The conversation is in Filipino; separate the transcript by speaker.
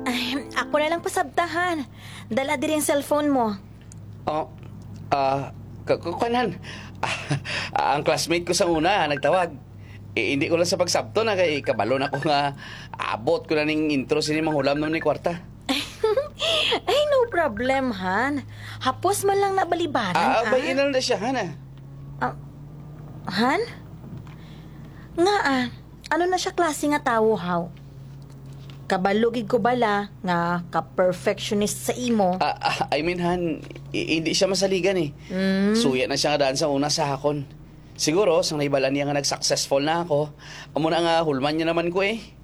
Speaker 1: Ako na lang pasabtahan. Dala din yung cellphone mo.
Speaker 2: Oh, kanan. Ang classmate ko sa una, nagtawag. Hindi ko lang sa pagsabto na kay kabalo na ko nga abot ko na ning intro sining manghulam naman ni kwarta.
Speaker 1: Ay, no problem, Han. Hapos man lang nabalibaran,
Speaker 2: Bayinan na siya, Hana.
Speaker 1: Han? Nga ano na siya klase nga tawo, haw? Kabalugig ko bala nga ka-perfectionist sa imo.
Speaker 2: I mean, Han, hindi siya masaligan eh. Suya na siya nga daan sa una sa hakon. Siguro, sang naibalan niya nga nag-successful na ako, amo na nga hulman niya naman ko eh.